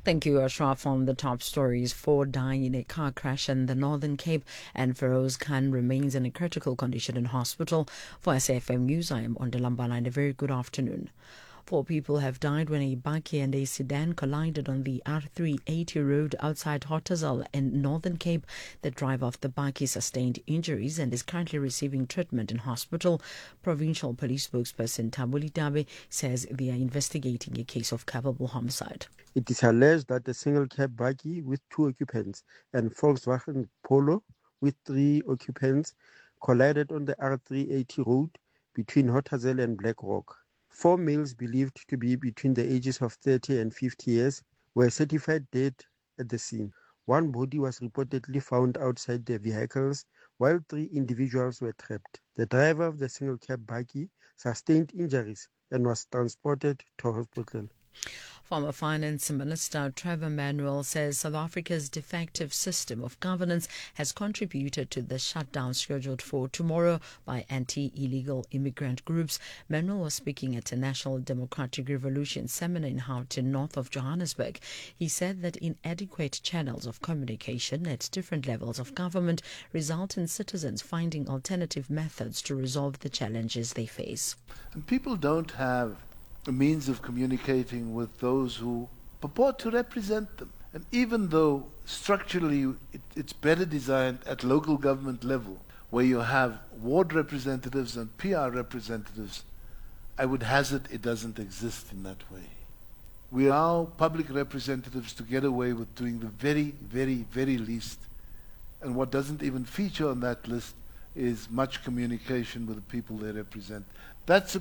Thank you, Ashraf. On the top stories, 4 die in a car crash in the Northern Cape, and Feroz Khan remains in a critical condition in hospital. For SAFM News, I am Ondalambana, and a very good afternoon. 4 people have died when a bakkie and a sedan collided on the R380 road outside Hotazel in Northern Cape. The driver of the bakkie sustained injuries and is currently receiving treatment in hospital. Provincial Police spokesperson Tabuli Dabe says they are investigating a case of culpable homicide. It is alleged that a single cab bakkie with 2 occupants and Volkswagen Polo with 3 occupants collided on the R380 road between Hotazel and Black Rock. 4 males believed to be between the ages of 30 and 50 years were certified dead at the scene. 1 body was reportedly found outside the vehicles, while 3 individuals were trapped. The driver of the single cab bakkie sustained injuries and was transported to hospital. Former Finance Minister Trevor Manuel says South Africa's defective system of governance has contributed to the shutdown scheduled for tomorrow by anti-illegal immigrant groups. Manuel was speaking at a National Democratic Revolution seminar in Houghton, north of Johannesburg. He said that inadequate channels of communication at different levels of government result in citizens finding alternative methods to resolve the challenges they face. And people don't have a means of communicating with those who purport to represent them. And even though structurally it's better designed at local government level, where you have ward representatives and PR representatives, I would hazard it doesn't exist in that way. We allow public representatives to get away with doing the very, very, very least. And what doesn't even feature on that list is much communication with the people they represent. That's